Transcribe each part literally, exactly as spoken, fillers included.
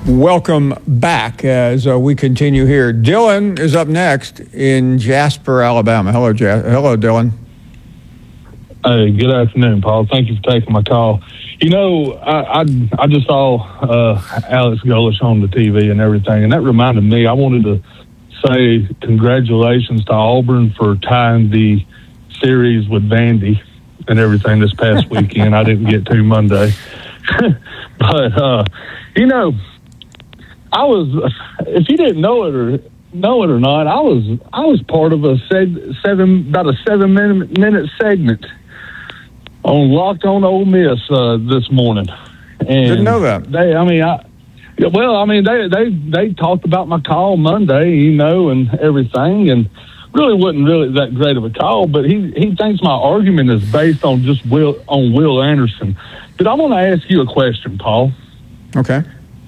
Welcome back as uh, we continue here. Dylan is up next in Jasper, Alabama. Hello, ja- Hello, Dylan. Hey, good afternoon, Paul. Thank you for taking my call. You know, I I, I just saw uh, Alex Golesh on the T V and everything, and that reminded me, I wanted to say congratulations to Auburn for tying the series with Vandy and everything this past weekend. I didn't get to Monday. but, uh, you know, I was, if you didn't know it or know it or not, I was I was part of a seg- seven about a seven minute, minute segment on Locked On Ole Miss uh, this morning. And Didn't know that. They, I mean, I well, I mean, they they they talked about my call Monday, you know, and everything, and really wasn't really that great of a call. But he he thinks my argument is based on just Will on Will Anderson. But I want to ask you a question, Paul. Okay.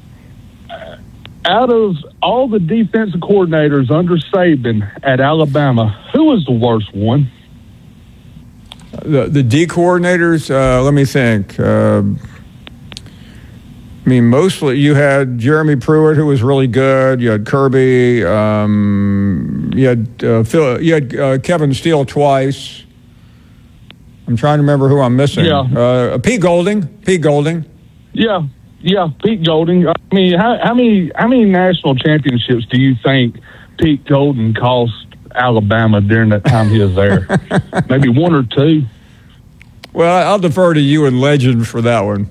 Out of all the defensive coordinators under Saban at Alabama, who was the worst one? The the D coordinators, uh, let me think. Uh, I mean, mostly you had Jeremy Pruitt, who was really good. You had Kirby. Um, you had uh, Phil, you had uh, Kevin Steele twice. I'm trying to remember who I'm missing. Yeah. Uh, Pete Golding. Pete Golding. Yeah. Yeah, Pete Golding. I mean, how, how many how many national championships do you think Pete Golding cost Alabama during that time he was there? Maybe one or two. Well, I'll defer to you and Legend for that one.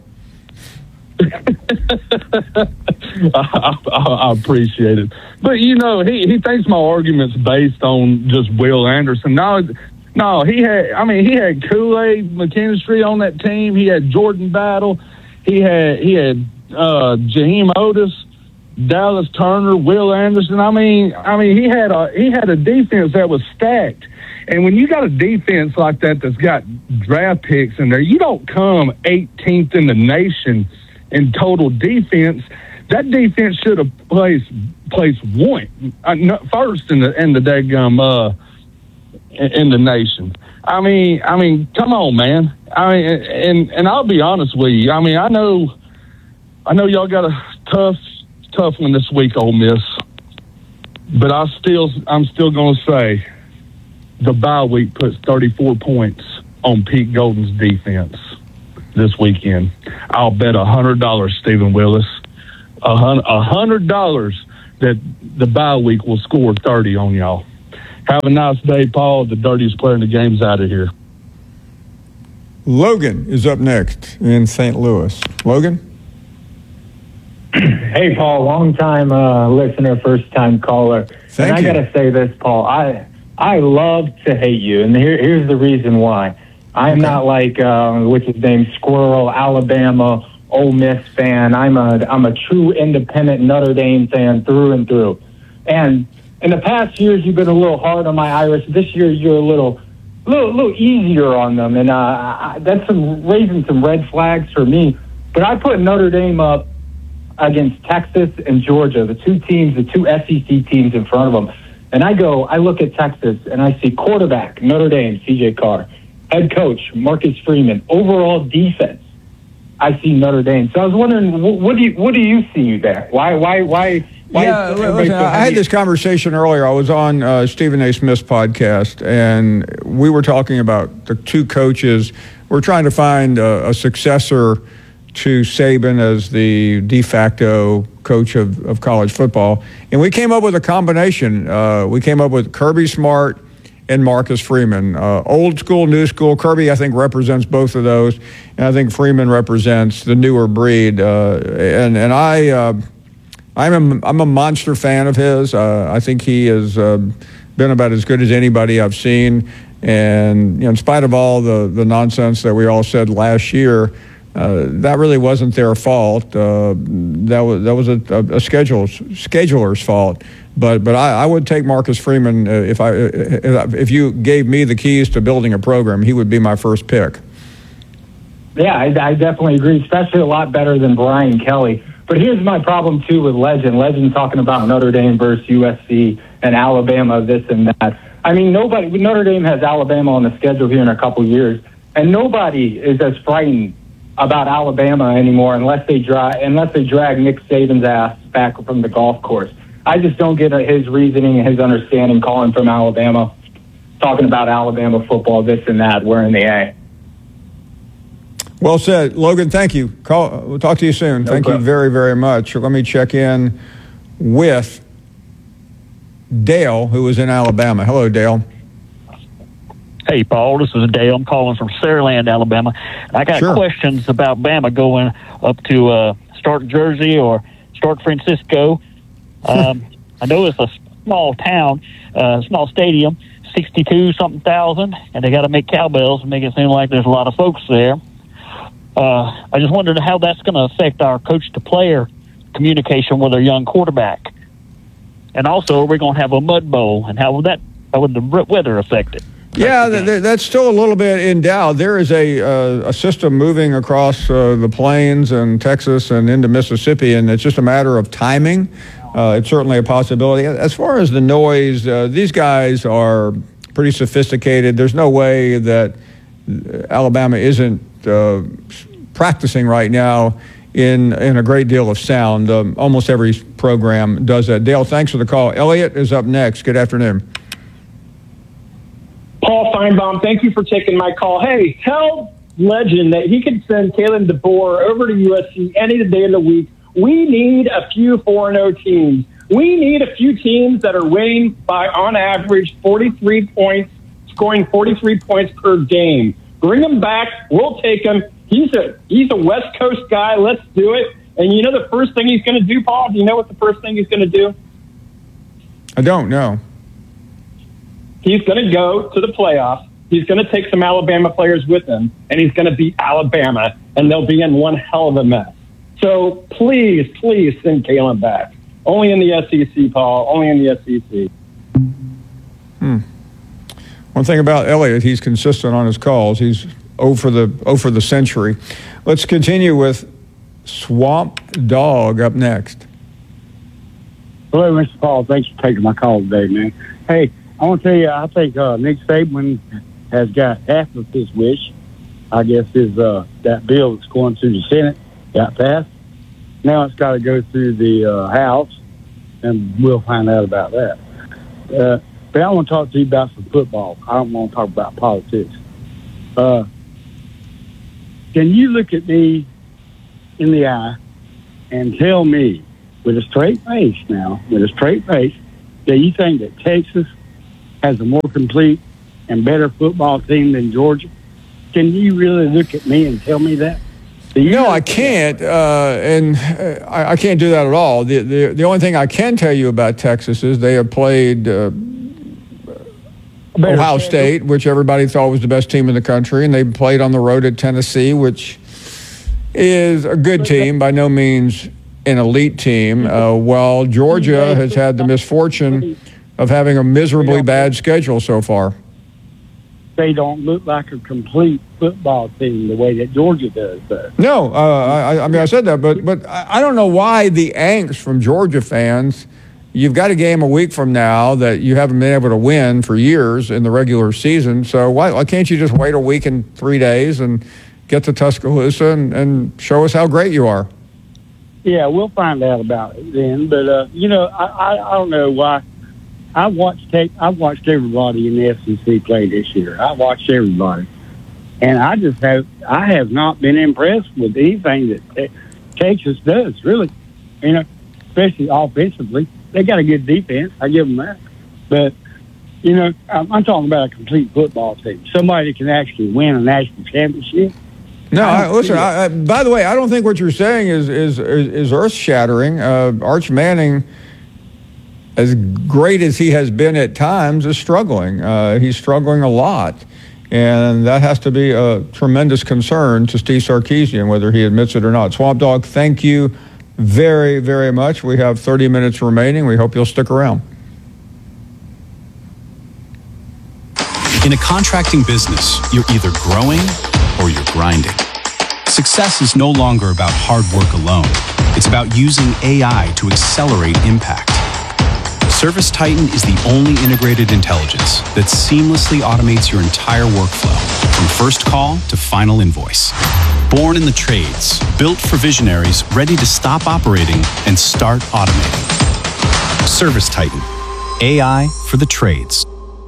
I, I, I appreciate it, but you know, he, he thinks my argument's based on just Will Anderson. No, no, he had. I mean, he had Kool-Aid McKinstry on that team. He had Jordan Battle. He had he had uh, Jaheim Otis, Dallas Turner, Will Anderson. I mean, I mean he had a he had a defense that was stacked. And when you got a defense like that that's got draft picks in there, you don't come eighteenth in the nation in total defense. That defense should have placed placed one uh, first in the in the daggum uh, in the nation. I mean, I mean, come on, man. I mean, and and I'll be honest with you. I mean, I know, I know y'all got a tough, tough one this week, Ole Miss. But I still, I'm still going to say, the bye week puts thirty-four points on Pete Golding's defense this weekend. I'll bet a hundred dollars, Stephen Willis, a hundred dollars that the bye week will score thirty on y'all. Have a nice day, Paul. The dirtiest player in the game's out of here. Logan is up next in Saint Louis. Logan? Hey, Paul. Long-time uh, listener, first-time caller. Thank and you. I got to say this, Paul. I I love to hate you, and here, here's the reason why. I'm Okay. not like, uh, what's his name, Squirrel, Alabama, Ole Miss fan. I'm a I'm a true independent Notre Dame fan through and through. And in the past years, you've been a little hard on my Irish. This year, you're a little, little, little easier on them, and uh, I, that's some raising some red flags for me. But I put Notre Dame up against Texas and Georgia, the two teams, the two S E C teams in front of them. And I go, I look at Texas, and I see quarterback Notre Dame, C J Carr, head coach Marcus Freeman, overall defense. I see Notre Dame. So I was wondering, what do you what do you see there? Why why why? Why yeah, listen, I had this conversation earlier. I was on uh, Stephen A. Smith's podcast, and we were talking about the two coaches. We're trying to find a, a successor to Saban as the de facto coach of, of college football. And we came up with a combination. Uh, we came up with Kirby Smart and Marcus Freeman. Uh, old school, new school. Kirby, I think, represents both of those. And I think Freeman represents the newer breed. Uh, and, and I... Uh, I'm a, I'm a monster fan of his. Uh, I think he has uh, been about as good as anybody I've seen. And you know, in spite of all the, the nonsense that we all said last year, uh, that really wasn't their fault. Uh, that was that was a, a, a schedule, scheduler's fault. But but I, I would take Marcus Freeman uh, if I if you gave me the keys to building a program, he would be my first pick. Yeah, I, I definitely agree. Especially a lot better than Brian Kelly. But here's my problem, too, with Legend. Legend talking about Notre Dame versus U S C and Alabama, this and that. I mean, nobody, Notre Dame has Alabama on the schedule here in a couple years, and nobody is as frightened about Alabama anymore unless they drag unless they drag Nick Saban's ass back from the golf course. I just don't get his reasoning and his understanding calling from Alabama, talking about Alabama football, this and that. We're in the A. Well said. Logan, thank you. Call, we'll talk to you soon. No thank problem. you very, very much. Let me check in with Dale, who is in Alabama. Hello, Dale. Hey, Paul, this is Dale. I'm calling from Saraland, Alabama. I got Sure. questions about Bama going up to uh, start Jersey or start Francisco. Um, I know it's a small town, uh, small stadium, sixty-two something thousand, and they got to make cowbells and make it seem like there's a lot of folks there. Uh, I just wondered how that's going to affect our coach-to-player communication with our young quarterback. And also, we're going to have a mud bowl, and how would that, how would the weather affect it? Yeah, th- th- that's still a little bit in doubt. There is a uh, a system moving across uh, the plains and Texas and into Mississippi, and it's just a matter of timing. Uh, it's certainly a possibility. As far as the noise, uh, these guys are pretty sophisticated. There's no way that Alabama isn't uh, practicing right now in in a great deal of sound. Um, almost every program does that. Dale, thanks for the call. Elliot is up next. Good afternoon. Paul Feinbaum, thank you for taking my call. Hey, tell Legend that he can send Kalen DeBoer over to U S C any day of the week. We need a few four and oh teams. We need a few teams that are winning by, on average, forty-three points, scoring forty-three points per game. Bring him back. We'll take him. He's a he's a West Coast guy. Let's do it. And you know the first thing he's going to do, Paul? Do you know what the first thing he's going to do? I don't know. He's going to go to the playoffs. He's going to take some Alabama players with him, and he's going to beat Alabama, and they'll be in one hell of a mess. So please, please send Kalen back. Only in the S E C, Paul. Only in the S E C. Hmm. One thing about Elliott, he's consistent on his calls. He's oh for the oh for the century. Let's continue with Swamp Dog up next. Hello, Mister Paul. Thanks for taking my call today, man. Hey, I want to tell you, I think uh, Nick Saban has got half of his wish. I guess is uh, that bill that's going through the Senate got passed. Now it's got to go through the uh, House, and we'll find out about that. Uh, but I want to talk to you about some football. I don't want to talk about politics. Uh, can you look at me in the eye and tell me, with a straight face now, with a straight face, that you think that Texas has a more complete and better football team than Georgia? Can you really look at me and tell me that? No, I can't, uh, and uh, I, I can't do that at all. The, the the only thing I can tell you about Texas is they have played uh, Ohio State, which everybody thought was the best team in the country, and they played on the road at Tennessee, which is a good team, by no means an elite team, uh, while Georgia has had the misfortune of having a miserably bad schedule so far. They don't look like a complete football team the way that Georgia does, though. No, uh, I, I mean, I said that, but but I don't know why the angst from Georgia fans. You've got a game a week from now that you haven't been able to win for years in the regular season, so why, why can't you just wait a week and three days and get to Tuscaloosa and, and show us how great you are? Yeah, we'll find out about it then, but, uh, you know, I, I, I don't know why. I watched take, I watched everybody in the S E C play this year. I watched everybody, and I just have I have not been impressed with anything that te- Texas does. Really, you know, especially offensively, they got a good defense. I give them that, but you know, I'm, I'm talking about a complete football team. Somebody that can actually win a national championship. No, I, listen. I, I, by the way, I don't think what you're saying is is is, is earth shattering. Uh, Arch Manning, as great as he has been at times, is struggling. Uh, he's struggling a lot. And that has to be a tremendous concern to Steve Sarkisian, whether he admits it or not. Swamp Dog, thank you very, very much. We have thirty minutes remaining. We hope you'll stick around. In a contracting business, you're either growing or you're grinding. Success is no longer about hard work alone. It's about using A I to accelerate impact. ServiceTitan is the only integrated intelligence that seamlessly automates your entire workflow, from first call to final invoice. Born in the trades, built for visionaries ready to stop operating and start automating. Service Titan, A I for the trades.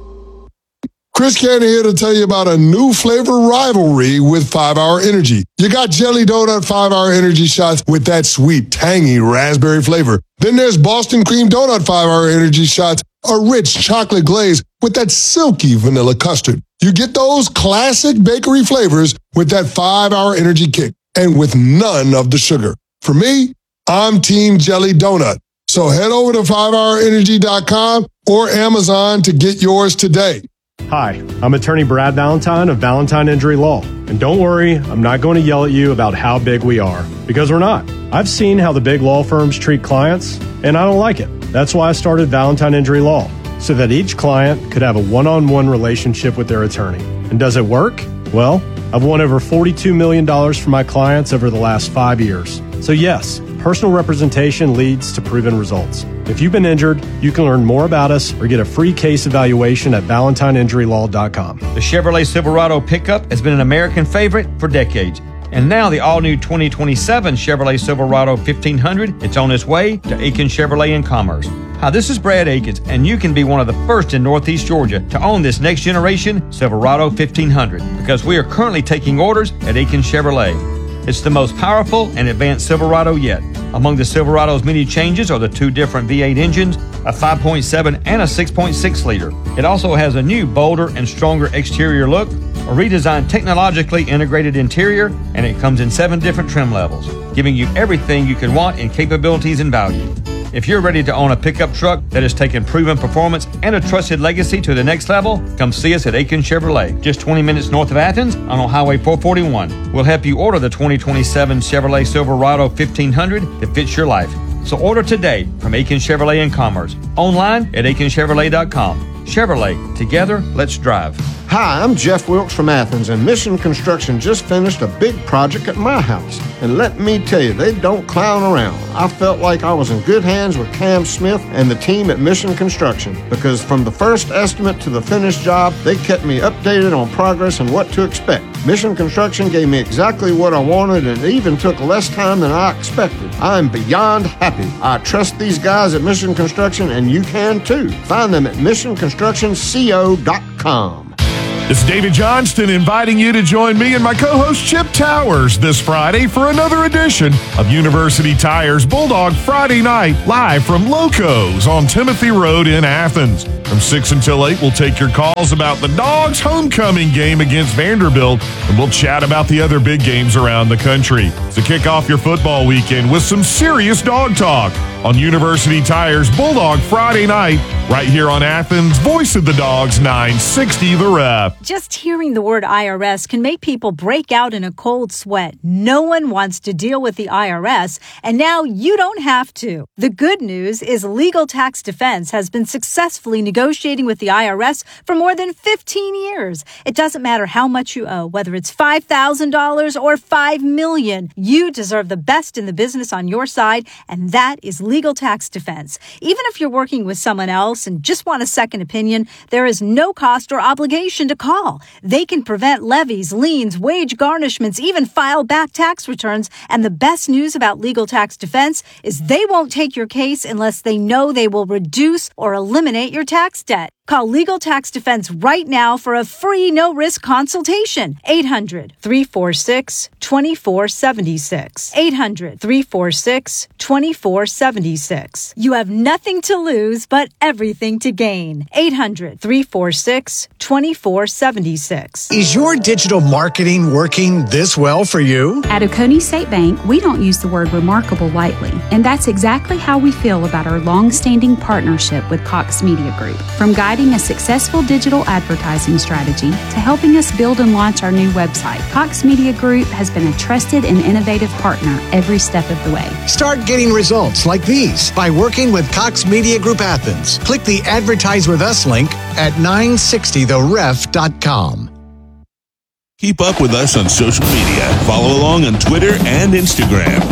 Chris Cannon here to tell you about a new flavor rivalry with five hour Energy. You got Jelly Donut five hour Energy shots with that sweet, tangy raspberry flavor. Then there's Boston Cream Donut five hour Energy shots, a rich chocolate glaze with that silky vanilla custard. You get those classic bakery flavors with that five hour Energy kick and with none of the sugar. For me, I'm Team Jelly Donut. So head over to five hour energy dot com or Amazon to get yours today. Hi, I'm attorney Brad Valentine of Valentine Injury Law. And don't worry, I'm not going to yell at you about how big we are, because we're not. I've seen how the big law firms treat clients, and I don't like it. That's why I started Valentine Injury Law, so that each client could have a one-on-one relationship with their attorney. And does it work? Well, I've won over forty-two million dollars for my clients over the last five years. So yes, personal representation leads to proven results. If you've been injured, you can learn more about us or get a free case evaluation at valentine injury law dot com. The Chevrolet Silverado pickup has been an American favorite for decades. And now the all-new twenty twenty-seven Chevrolet Silverado fifteen hundred, it's on its way to Aikens Chevrolet in Commerce. Hi, this is Brad Aikens, and you can be one of the first in Northeast Georgia to own this next-generation Silverado fifteen hundred, because we are currently taking orders at Aikens Chevrolet. It's the most powerful and advanced Silverado yet. Among the Silverado's many changes are the two different V eight engines, a five point seven and a six point six liter. It also has a new, bolder, and stronger exterior look, a redesigned technologically integrated interior, and it comes in seven different trim levels, giving you everything you could want in capabilities and value. If you're ready to own a pickup truck that has taken proven performance and a trusted legacy to the next level, come see us at Aikens Chevrolet, just twenty minutes north of Athens on Highway four forty-one. We'll help you order the twenty twenty-seven Chevrolet Silverado fifteen hundred that fits your life. So order today from Aikens Chevrolet in Commerce, online at aikens chevrolet dot com. Chevrolet, together, let's drive. Hi, I'm Jeff Wilkes from Athens, and Mission Construction just finished a big project at my house. And let me tell you, they don't clown around. I felt like I was in good hands with Cam Smith and the team at Mission Construction, because from the first estimate to the finished job, they kept me updated on progress and what to expect. Mission Construction gave me exactly what I wanted, and it even took less time than I expected. I'm beyond happy. I trust these guys at Mission Construction, and you can too. Find them at mission construction co dot com. It's David Johnston inviting you to join me and my co-host Chip Towers this Friday for another edition of University Tires Bulldog Friday Night, live from Locos on Timothy Road in Athens. From six until eight, we'll take your calls about the Dogs' homecoming game against Vanderbilt, and we'll chat about the other big games around the country. So kick off your football weekend with some serious dog talk on University Tires Bulldog Friday Night, right here on Athens' Voice of the Dogs, nine sixty The Ref. Just hearing the word I R S can make people break out in a cold sweat. No one wants to deal with the I R S, and now you don't have to. The good news is Legal Tax Defense has been successfully negotiating with the I R S for more than fifteen years. It doesn't matter how much you owe, whether it's five thousand dollars or five million dollars. You deserve the best in the business on your side, and that is Legal Tax Defense. Even if you're working with someone else and just want a second opinion, there is no cost or obligation to call. They can prevent levies, liens, wage garnishments, even file back tax returns. And the best news about Legal Tax Defense is they won't take your case unless they know they will reduce or eliminate your tax debt. Call Legal Tax Defense right now for a free no-risk consultation. eight hundred, three four six, two four seven six. eight hundred, three four six, two four seven six. You have nothing to lose but everything to gain. eight hundred, three four six, two four seven six. Is your digital marketing working this well for you? At Oconee State Bank, we don't use the word remarkable lightly, and that's exactly how we feel about our long-standing partnership with Cox Media Group. From guiding a successful digital advertising strategy to helping us build and launch our new website, Cox Media Group has been a trusted and innovative partner every step of the way. Start getting results like these by working with Cox Media Group Athens. Click the Advertise With Us link at nine sixty the ref dot com. Keep up with us on social media. Follow along on Twitter and Instagram.